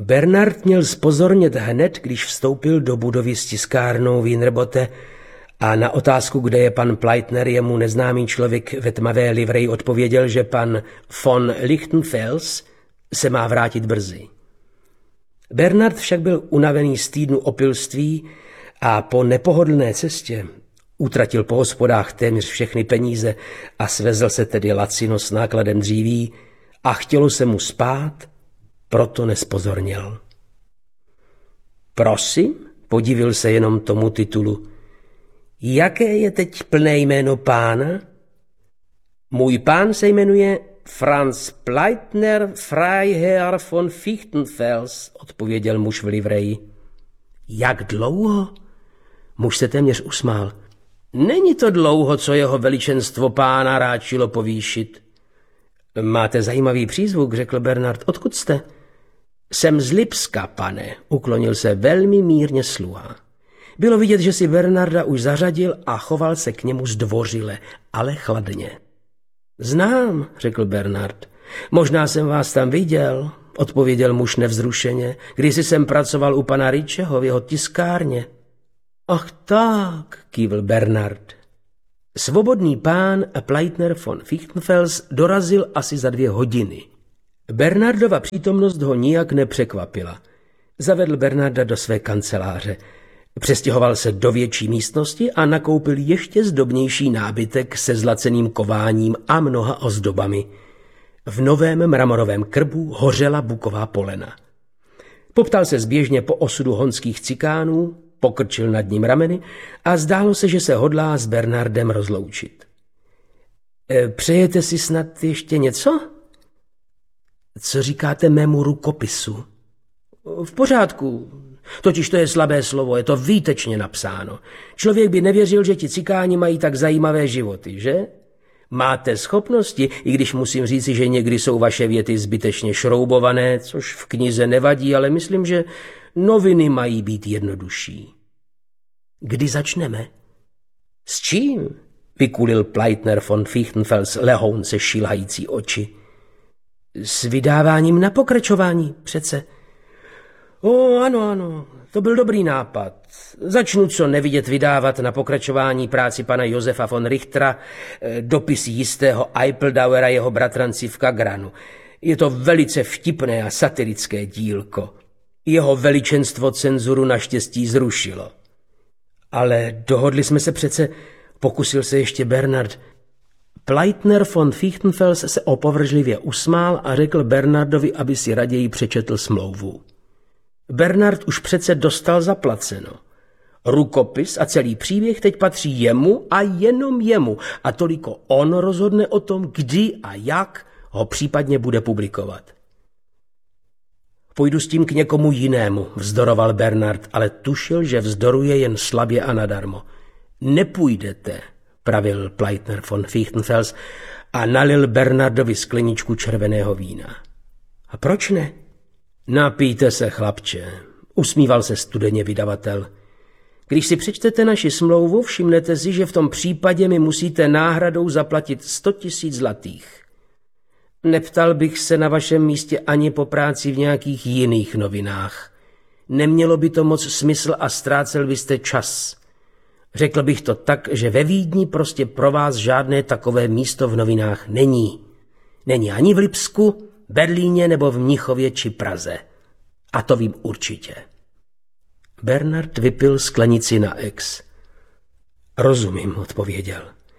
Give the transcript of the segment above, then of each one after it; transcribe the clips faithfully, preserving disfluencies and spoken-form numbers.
Bernard měl zpozornět hned, když vstoupil do budovy s tiskárnou Wienerbotte a na otázku, kde je pan Pleitner, jemu neznámý člověk ve tmavé livreji odpověděl, že pan von Lichtenfels se má vrátit brzy. Bernard však byl unavený z týdnu opilství a po nepohodlné cestě utratil po hospodách téměř všechny peníze a svezl se tedy lacino s nákladem dříví a chtělo se mu spát, proto nespozorněl. Prosím, podivil se jenom tomu titulu. Jaké je teď plné jméno pána? Můj pán se jmenuje Franz Pleitner Freiherr von Fichtenfels, odpověděl muž v livreji. Jak dlouho? Muž se téměř usmál. Není to dlouho, co jeho veličenstvo pána ráčilo povýšit. Máte zajímavý přízvuk, řekl Bernard. Odkud jste? Jsem z Lipska, pane, uklonil se velmi mírně sluha. Bylo vidět, že si Bernarda už zařadil a choval se k němu zdvořile, ale chladně. Znám, řekl Bernard. Možná jsem vás tam viděl, odpověděl muž nevzrušeně. Kdysi jsem pracoval u pana Richeho v jeho tiskárně. Ach tak, kývl Bernard. Svobodný pán Pleitner von Fichtenfels dorazil asi za dvě hodiny. Bernardova přítomnost ho nijak nepřekvapila. Zavedl Bernarda do své kanceláře. Přestěhoval se do větší místnosti a nakoupil ještě zdobnější nábytek se zlaceným kováním a mnoha ozdobami. V novém mramorovém krbu hořela buková polena. Poptal se zběžně po osudu honských cikánů, pokrčil nad ním rameny a zdálo se, že se hodlá s Bernardem rozloučit. E, přejete si snad ještě něco? Co říkáte mému rukopisu? V pořádku, totiž to je slabé slovo, je to výtečně napsáno. Člověk by nevěřil, že ti cikáni mají tak zajímavé životy, že? Máte schopnosti, i když musím říci, že někdy jsou vaše věty zbytečně šroubované, což v knize nevadí, ale myslím, že noviny mají být jednodušší. Kdy začneme? S čím? Vykulil Pleitner von Fichtenfels lehounce šilhající oči. S vydáváním na pokračování, přece. O, ano, ano, to byl dobrý nápad. Začnu co nevidět vydávat na pokračování práci pana Josefa von Richtera dopisy jistého Eipeldauera jeho bratranci v Kagranu. Je to velice vtipné a satirické dílko. Jeho veličenstvo cenzuru naštěstí zrušilo. Ale dohodli jsme se přece, pokusil se ještě Bernard. Pleitner von Fichtenfels se opovržlivě usmál a řekl Bernardovi, aby si raději přečetl smlouvu. Bernard už přece dostal zaplaceno. Rukopis a celý příběh teď patří jemu a jenom jemu a toliko on rozhodne o tom, kdy a jak ho případně bude publikovat. Půjdu s tím k někomu jinému, vzdoroval Bernard, ale tušil, že vzdoruje jen slabě a nadarmo. Nepůjdete, pravil Pleitner von Fichtenfels a nalil Bernardovi skleničku červeného vína. A proč ne? Napijte se, chlapče, usmíval se studeně vydavatel. Když si přečtete naši smlouvu, všimnete si, že v tom případě mi musíte náhradou zaplatit sto tisíc zlatých. Neptal bych se na vašem místě ani po práci v nějakých jiných novinách. Nemělo by to moc smysl a ztrácel byste čas. Řekl bych to tak, že ve Vídni prostě pro vás žádné takové místo v novinách není. Není ani v Lipsku, Berlíně nebo v Mnichově či Praze. A to vím určitě. Bernard vypil sklenici na ex. Rozumím, odpověděl.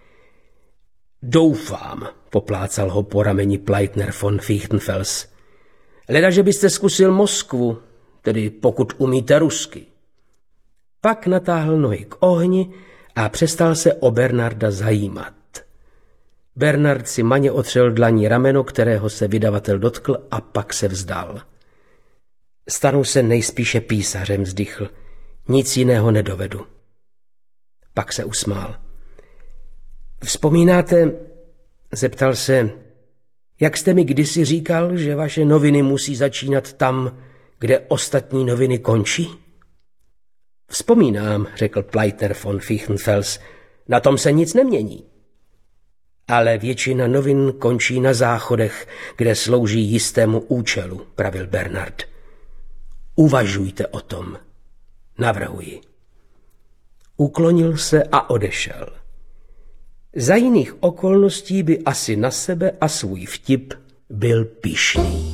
Doufám, poplácal ho po rameni Pleitner von Fichtenfels. Leda, že byste zkusil Moskvu, tedy pokud umíte rusky. Pak natáhl nohy k ohni a přestal se o Bernarda zajímat. Bernard si maně otřel dlaní rameno, kterého se vydavatel dotkl, a pak se vzdal. Stanu se nejspíše písařem, vzdychl. Nic jiného nedovedu. Pak se usmál. Vzpomínáte, zeptal se, jak jste mi kdysi říkal, že vaše noviny musí začínat tam, kde ostatní noviny končí? Vzpomínám, řekl Pleitner von Fichtenfels, na tom se nic nemění. Ale většina novin končí na záchodech, kde slouží jistému účelu, pravil Bernard. Uvažujte o tom. Navrhuji. Uklonil se a odešel. Za jiných okolností by asi na sebe a svůj vtip byl pyšný.